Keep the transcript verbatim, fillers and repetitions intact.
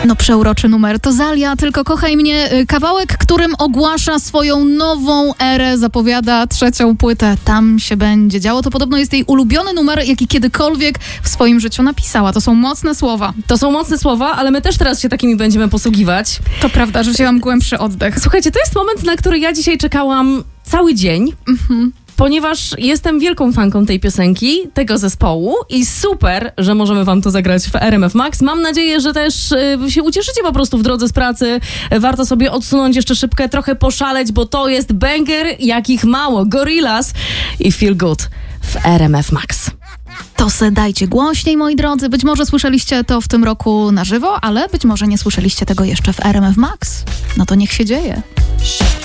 No przeuroczy numer. To Zalia, Tylko kochaj mnie. Kawałek, którym ogłasza swoją nową erę, zapowiada trzecią płytę. Tam się będzie działo. To podobno jest jej ulubiony numer, jaki kiedykolwiek w swoim życiu napisała. To są mocne słowa. To są mocne słowa, ale my też teraz się takimi będziemy posługiwać. To prawda, że wzięłam głębszy oddech. Słuchajcie, to jest moment, na który ja dzisiaj czekałam cały dzień. Mhm. Ponieważ jestem wielką fanką tej piosenki, tego zespołu i super, że możemy wam to zagrać w R M F Max. Mam nadzieję, że też y, się ucieszycie po prostu w drodze z pracy. Warto sobie odsunąć jeszcze szybkę, trochę poszaleć, bo to jest banger, jakich mało. Gorillaz i Feel Good w R M F Max. To se dajcie głośniej, moi drodzy. Być może słyszeliście to w tym roku na żywo, ale być może nie słyszeliście tego jeszcze w R M F Max. No to niech się dzieje.